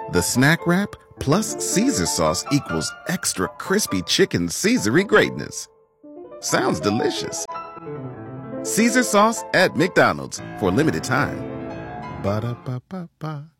The snack wrap plus Caesar sauce equals extra crispy chicken Caesary greatness. Sounds delicious. Caesar sauce at McDonald's for a limited time. Ba-da-ba-ba-ba.